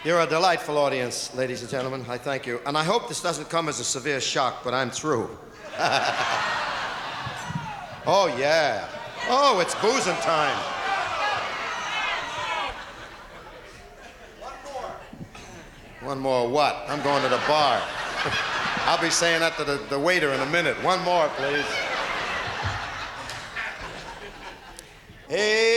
You're a delightful audience, ladies and gentlemen. I thank you. And I hope this doesn't come as a severe shock, but I'm through. Oh, yeah. Oh, it's boozing time. One more what? I'm going to the bar. I'll be saying that to the waiter in a minute. One more, please. Hey.